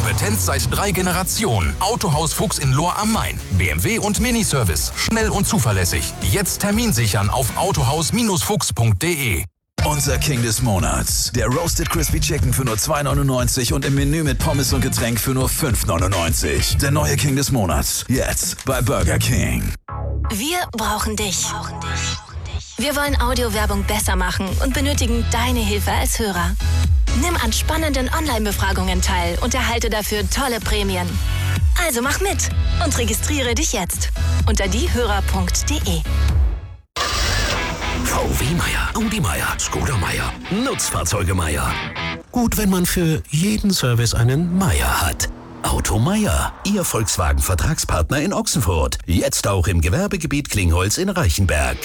Kompetenz seit 3 Generationen. Autohaus Fuchs in Lohr am Main. BMW und Miniservice. Schnell und zuverlässig. Jetzt Termin sichern auf autohaus-fuchs.de. Unser King des Monats. Der Roasted Crispy Chicken für nur 2,99 und im Menü mit Pommes und Getränk für nur 5,99. Der neue King des Monats. Jetzt bei Burger King. Wir brauchen dich. Wir wollen Audiowerbung besser machen und benötigen deine Hilfe als Hörer. Nimm an spannenden Online-Befragungen teil und erhalte dafür tolle Prämien. Also mach mit und registriere dich jetzt unter diehörer.de. VW Meier, Audi Meier, Skoda Meier, Nutzfahrzeuge Meier. Gut, wenn man für jeden Service einen Meier hat. Auto Meier, Ihr Volkswagen-Vertragspartner in Ochsenfurt. Jetzt auch im Gewerbegebiet Klingholz in Reichenberg.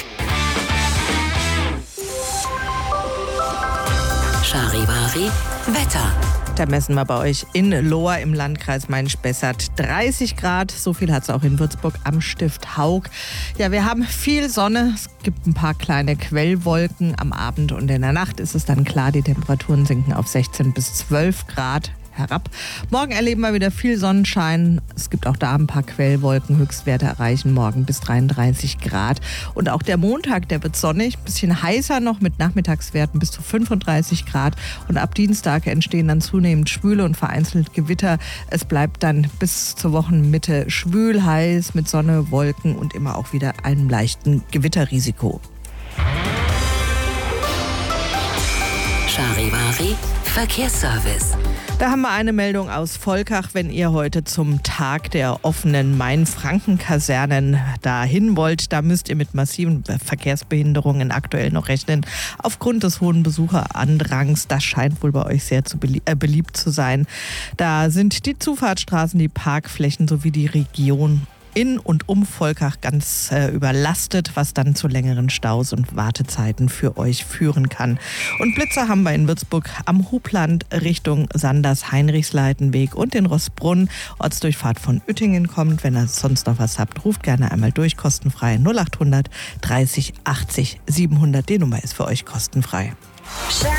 Charivari Wetter. Da messen wir bei euch in Lohr im Landkreis Main-Spessart 30 Grad. So viel hat es auch in Würzburg am Stift Haug. Ja, wir haben viel Sonne. Es gibt ein paar kleine Quellwolken am Abend und in der Nacht ist es dann klar. Die Temperaturen sinken auf 16 bis 12 Grad herab. Morgen erleben wir wieder viel Sonnenschein. Es gibt auch da ein paar Quellwolken. Höchstwerte erreichen morgen bis 33 Grad. Und auch der Montag, der wird sonnig, ein bisschen heißer noch mit Nachmittagswerten bis zu 35 Grad. Und ab Dienstag entstehen dann zunehmend Schwüle und vereinzelt Gewitter. Es bleibt dann bis zur Wochenmitte schwül, heiß mit Sonne, Wolken und immer auch wieder einem leichten Gewitterrisiko. Charivari Verkehrsservice. Da haben wir eine Meldung aus Volkach. Wenn ihr heute zum Tag der offenen Main-Franken-Kasernen dahin wollt, da müsst ihr mit massiven Verkehrsbehinderungen aktuell noch rechnen. Aufgrund des hohen Besucherandrangs, das scheint wohl bei euch sehr beliebt zu sein. Da sind die Zufahrtsstraßen, die Parkflächen sowie die Region in und um Volkach ganz überlastet, was dann zu längeren Staus und Wartezeiten für euch führen kann. Und Blitzer haben wir in Würzburg am Hubland Richtung Sanders-Heinrichsleitenweg und den Rossbrunn. Ortsdurchfahrt von Uettingen kommt. Wenn ihr sonst noch was habt, ruft gerne einmal durch, kostenfrei 0800 30 80 700. Die Nummer ist für euch kostenfrei.